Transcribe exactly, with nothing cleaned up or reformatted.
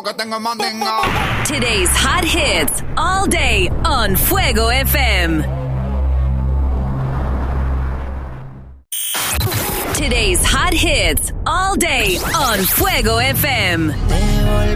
Que tengo mandinga. Today's hot hits all day on Fuego F M. Today's hot hits all day on Fuego F M.